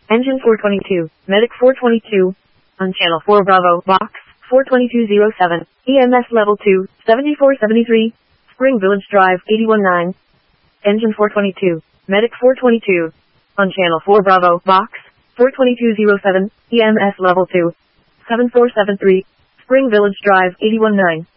Engine 422, Medic 422, on Channel 4 Bravo, Box 42207, EMS Level 2, 7473, Spring Village Drive 819. Engine 422, Medic 422, on Channel 4 Bravo, Box 42207, EMS Level 2, 7473, Spring Village Drive 819.